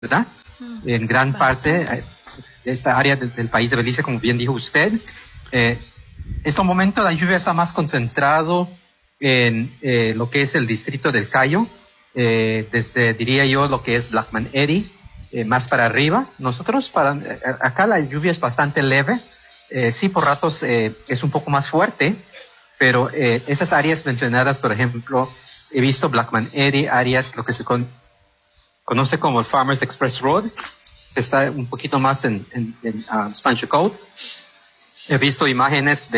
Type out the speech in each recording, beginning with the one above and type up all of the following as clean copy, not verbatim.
¿verdad? En gran parte de esta área del país de Belice, como bien dijo usted. Este momento la lluvia está más concentrado en lo que es el distrito del Cayo, desde, diría yo, lo que es Blackman Eddy, más para arriba. Nosotros, acá la lluvia es bastante leve, sí por ratos es un poco más fuerte, pero esas áreas mencionadas, por ejemplo, he visto Blackman Eddy, áreas, lo que se conoce como el Farmers Express Road, que está un poquito más en Spanish Code. He visto imágenes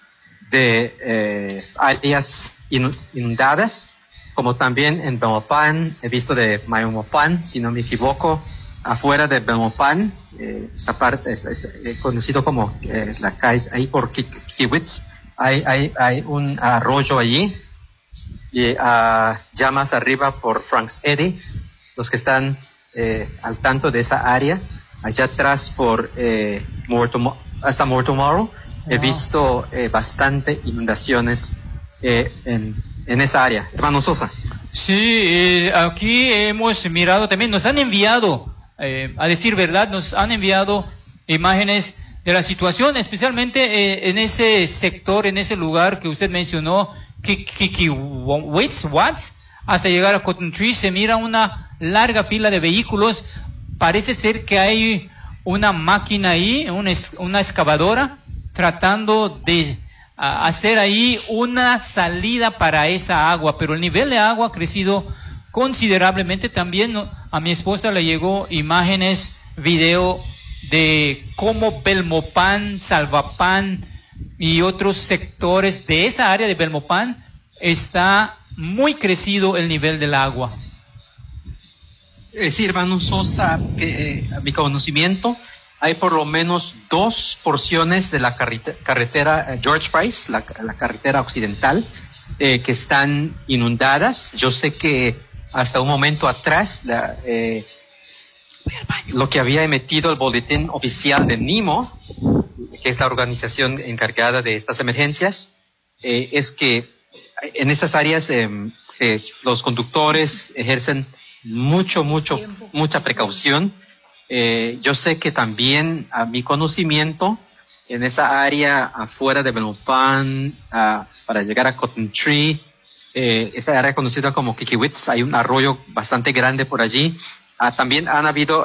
de áreas inundadas, como también en Belmopan. He visto de Mayomopan, si no me equivoco, afuera de Belmopan, esa parte conocido como la calle, ahí por Kikiwitz, hay un arroyo allí, y ya más arriba por Franks Eddy, los que están al tanto de esa área, allá atrás por hasta Mortomoro, he visto bastante inundaciones en esa área. Hermano Sosa. Sí, aquí hemos mirado también, nos han enviado, a decir verdad, nos han enviado imágenes de la situación, especialmente en ese sector, en ese lugar que usted mencionó, Kikiwitz, hasta llegar a Cotton Tree, se mira una larga fila de vehículos. Parece ser que hay una máquina ahí, una excavadora, tratando de hacer ahí una salida para esa agua, pero el nivel de agua ha crecido considerablemente. También a mi esposa le llegó imágenes, video de cómo Belmopan, Salvapan y otros sectores de esa área de Belmopan está muy crecido el nivel del agua. Sí, hermano Sosa, que a mi conocimiento hay por lo menos 2 porciones de la carretera George Price, la carretera occidental, que están inundadas. Yo sé que hasta un momento atrás lo que había emitido el boletín oficial de NIMO, que es la organización encargada de estas emergencias, es que en estas áreas los conductores ejercen mucha precaución. Yo sé que también, a mi conocimiento, en esa área afuera de Belmopan, para llegar a Cotton Tree, esa área conocida como Kikiwitz, hay un arroyo bastante grande por allí. También han habido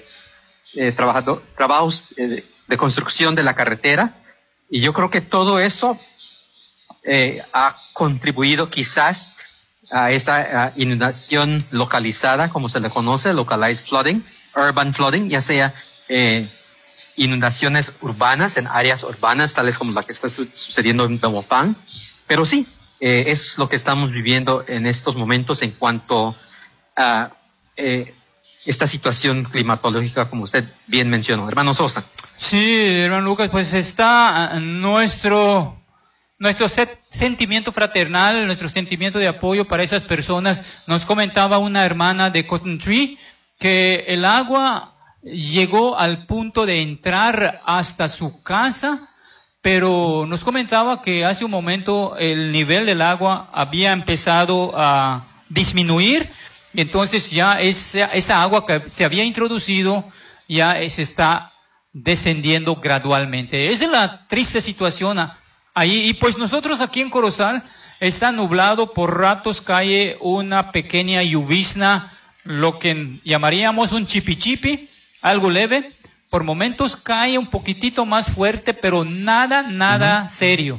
trabajos de construcción de la carretera, y yo creo que todo eso ha contribuido quizás a esa inundación localizada, como se le conoce, localized flooding, urban flooding, ya sea inundaciones urbanas, en áreas urbanas, tales como la que está sucediendo en Belmopan. Pero sí, es lo que estamos viviendo en estos momentos en cuanto a esta situación climatológica, como usted bien mencionó. Hermano Sosa. Sí, hermano Lucas, pues está nuestro sentimiento fraternal, nuestro sentimiento de apoyo para esas personas. Nos comentaba una hermana de Cotton Tree que el agua llegó al punto de entrar hasta su casa, pero nos comentaba que hace un momento el nivel del agua había empezado a disminuir, y entonces ya esa agua que se había introducido ya se está descendiendo gradualmente. Es la triste situación ahí, y pues nosotros aquí en Corozal está nublado, por ratos cae una pequeña llovizna, lo que llamaríamos un chipi, algo leve. Por momentos cae un poquitito más fuerte, pero nada serio.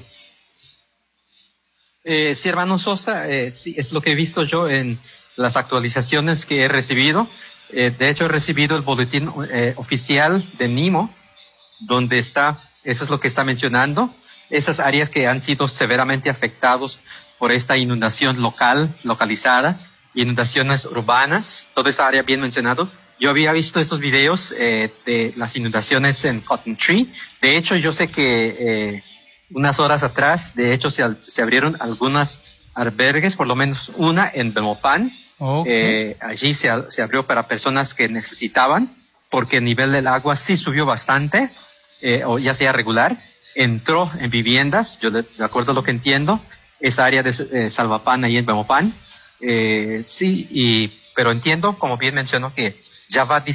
Sí, hermano Sosa, sí, es lo que he visto yo en las actualizaciones que he recibido. De hecho, he recibido el boletín oficial de NIMO, donde está, eso es lo que está mencionando, esas áreas que han sido severamente afectados por esta inundación localizada, inundaciones urbanas, toda esa área bien mencionado. Yo había visto esos videos de las inundaciones en Cotton Tree. De hecho, yo sé que unas horas atrás, de hecho, se abrieron algunas albergues, por lo menos una en Belmopan. Okay. Allí se abrió para personas que necesitaban, porque el nivel del agua sí subió bastante, o ya sea regular. Entró en viviendas, yo de acuerdo a lo que entiendo, esa área de Salvapan ahí en Belmopan. Sí, y pero entiendo, como bien mencionó, que Java